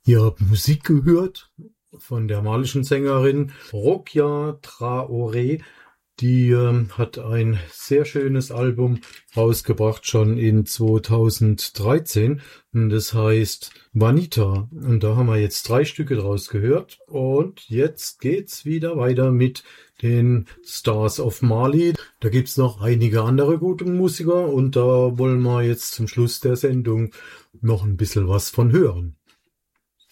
Ihr habt Musik gehört von der malischen Sängerin Rokia Traoré. Die hat ein sehr schönes Album rausgebracht, schon in 2013. Und das heißt Vanita. Und da haben wir jetzt 3 Stücke draus gehört. Und jetzt geht's wieder weiter mit den Stars of Mali. Da gibt's noch einige andere gute Musiker. Und da wollen wir jetzt zum Schluss der Sendung noch ein bisschen was von hören.